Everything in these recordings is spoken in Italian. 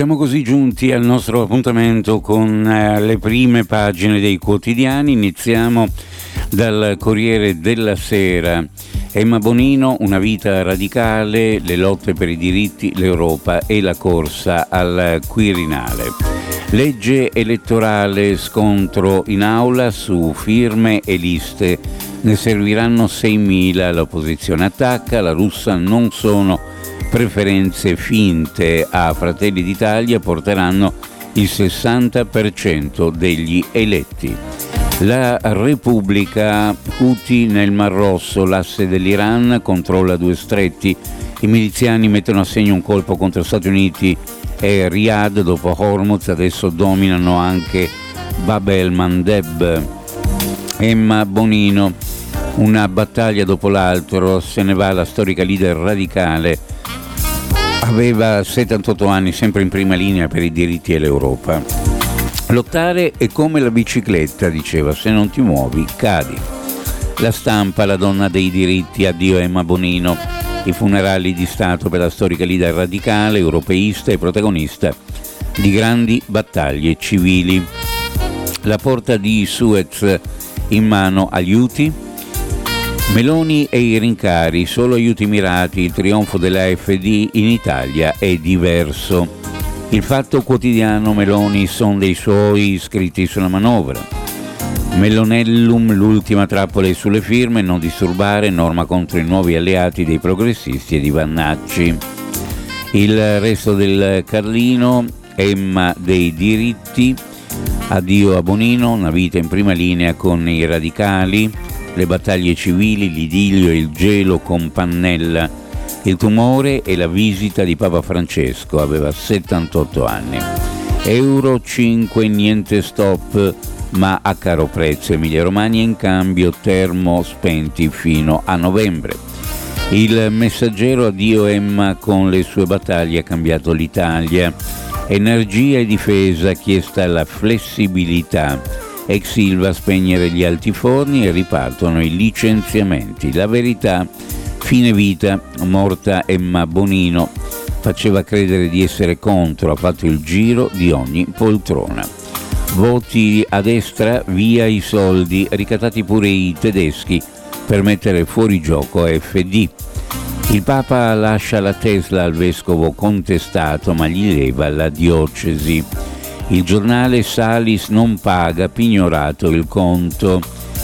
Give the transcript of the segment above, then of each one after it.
Siamo così giunti al nostro appuntamento con le prime pagine dei quotidiani. Iniziamo dal Corriere della Sera. Emma Bonino, una vita radicale, le lotte per i diritti, l'Europa e la corsa al Quirinale. Legge elettorale, scontro in aula su firme e liste. Ne serviranno 6.000, l'opposizione attacca, la Russa non sono preferenze finte, a Fratelli d'Italia porteranno il 60% degli eletti. La Repubblica, Houthi nel Mar Rosso, l'asse dell'Iran controlla due stretti, i miliziani mettono a segno un colpo contro Stati Uniti e Riyadh, dopo Hormuz adesso dominano anche Bab el-Mandeb. Emma Bonino, una battaglia dopo l'altro, se ne va la storica leader radicale. Aveva 78 anni, sempre in prima linea per i diritti e l'Europa. Lottare è come la bicicletta, diceva, se non ti muovi cadi. La Stampa, la donna dei diritti, addio Emma Bonino. I funerali di Stato per la storica leader radicale, europeista e protagonista di grandi battaglie civili. La porta di Suez in mano agli Houthi. Meloni e i rincari, solo aiuti mirati, il trionfo dell'AfD in Italia è diverso. Il Fatto Quotidiano, Meloni son dei suoi iscritti sulla manovra. Melonellum, l'ultima trappola è sulle firme, non disturbare, norma contro i nuovi alleati dei progressisti e di Vannacci. Il Resto del Carlino, Emma dei diritti, addio a Bonino, una vita in prima linea con i radicali. Le battaglie civili, l'idillio e il gelo con Pannella, il tumore e la visita di Papa Francesco, aveva 78 anni. Euro 5, niente stop, ma a caro prezzo. Emilia Romagna in cambio termo spenti fino a novembre. Il Messaggero, addio Emma, con le sue battaglie ha cambiato l'Italia. Energia e difesa, chiesta la flessibilità. Ex Ilva, spegnere gli altiforni e ripartono i licenziamenti. La Verità, fine vita, morta Emma Bonino, faceva credere di essere contro, ha fatto il giro di ogni poltrona. Voti a destra, via i soldi, ricattati pure i tedeschi per mettere fuori gioco FD. Il Papa lascia la Tesla al vescovo contestato, ma gli leva la diocesi. Il Giornale, Salis non paga, pignorato il conto.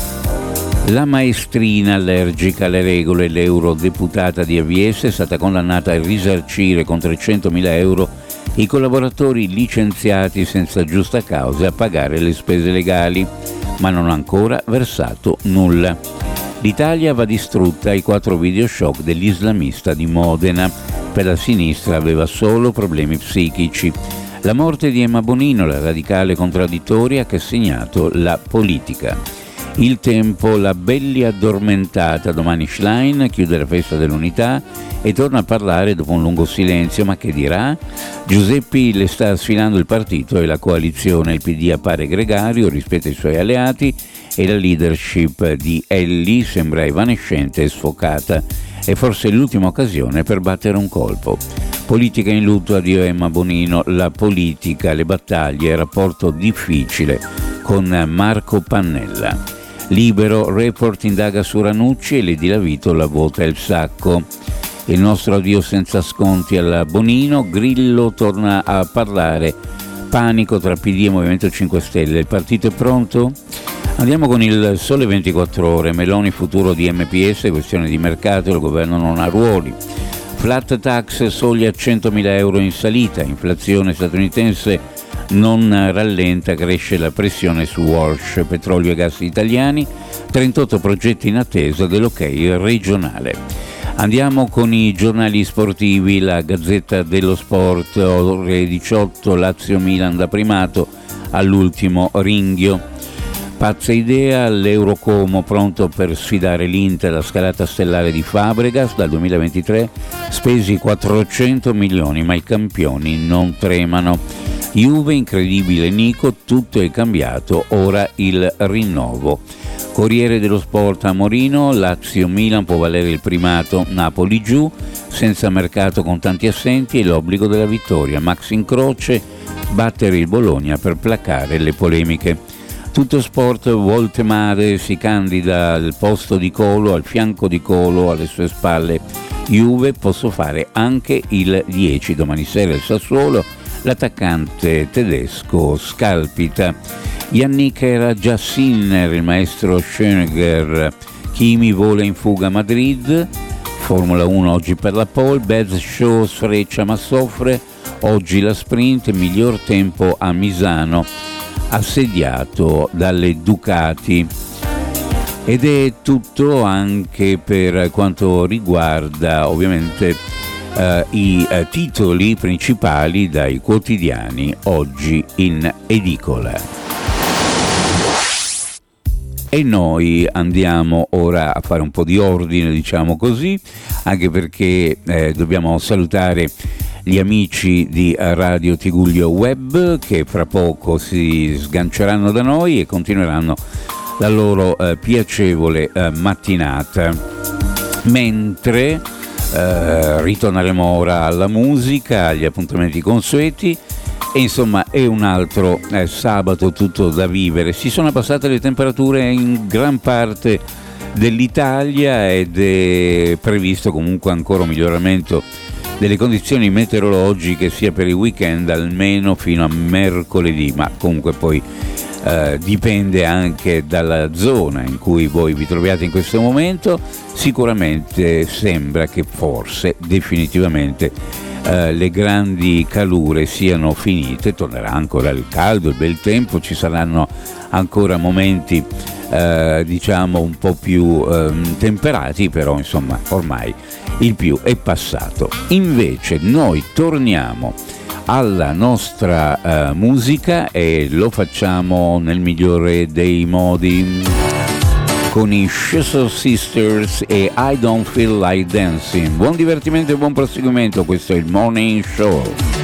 La maestrina allergica alle regole, l'eurodeputata di AVS, è stata condannata a risarcire con 300.000 euro i collaboratori licenziati senza giusta causa e a pagare le spese legali, ma non ha ancora versato nulla. L'Italia va distrutta ai 4 videoshock dell'islamista di Modena. Per la sinistra aveva solo problemi psichici. La morte di Emma Bonino, la radicale contraddittoria che ha segnato la politica. Il Tempo, la Belli addormentata, domani Schlein chiude la festa dell'unità e torna a parlare dopo un lungo silenzio, ma che dirà? Giuseppi le sta sfilando il partito e la coalizione, il PD appare gregario rispetto ai suoi alleati e la leadership di Elli sembra evanescente e sfocata. È forse l'ultima occasione per battere un colpo. Politica in lutto, addio Emma Bonino, la politica, le battaglie, il rapporto difficile con Marco Pannella. Libero, Report indaga su Ranucci e Lady Lavito la vota il sacco. Il nostro addio senza sconti alla Bonino, Grillo torna a parlare, panico tra PD e Movimento 5 Stelle, il partito è pronto? Andiamo con il Sole 24 Ore, Meloni futuro di MPS, questione di mercato, il governo non ha ruoli. Flat tax, soglia a 100.000 euro in salita, inflazione statunitense non rallenta, cresce la pressione su Walsh, petrolio e gas italiani, 38 progetti in attesa dell'ok regionale. Andiamo con i giornali sportivi, la Gazzetta dello Sport, ore 18, Lazio-Milan da primato all'ultimo ringhio. Pazza idea, l'Eurocomo pronto per sfidare l'Inter, la scalata stellare di Fabregas dal 2023, spesi 400 milioni ma i campioni non tremano. Juve, incredibile Nico, tutto è cambiato, ora il rinnovo. Corriere dello Sport a Morino, Lazio-Milan può valere il primato, Napoli giù, senza mercato con tanti assenti e l'obbligo della vittoria. Max in croce, battere il Bologna per placare le polemiche. Tutto Sport, Voltemade si candida al posto di Colo, al fianco di Colo, alle sue spalle Juve, posso fare anche il 10. Domani sera il Sassuolo, l'attaccante tedesco scalpita. Yannick era già Sinner, il maestro Schöneger, Kimi vola in fuga a Madrid, Formula 1 oggi per la pole, Bez Show sfreccia ma soffre, oggi la sprint, miglior tempo a Misano, assediato dalle Ducati. Ed è tutto anche per quanto riguarda ovviamente i titoli principali dai quotidiani oggi in edicola. E noi andiamo ora a fare un po' di ordine, diciamo così, anche perché dobbiamo salutare gli amici di Radio Tigullio Web che fra poco si sganceranno da noi e continueranno la loro piacevole mattinata. Mentre ritorneremo ora alla musica, agli appuntamenti consueti. E insomma è un altro sabato tutto da vivere. Si sono abbassate le temperature in gran parte dell'Italia ed è previsto comunque ancora un miglioramento delle condizioni meteorologiche sia per il weekend almeno fino a mercoledì, ma comunque poi dipende anche dalla zona in cui voi vi troviate in questo momento. Sicuramente sembra che forse definitivamente le grandi calure siano finite, tornerà ancora il caldo, il bel tempo, ci saranno ancora momenti diciamo un po' più temperati, però insomma ormai il più è passato. Invece noi torniamo alla nostra musica e lo facciamo nel migliore dei modi con i Schizo Sisters e I Don't Feel Like Dancing. Buon divertimento e buon proseguimento, questo è il Morning Show.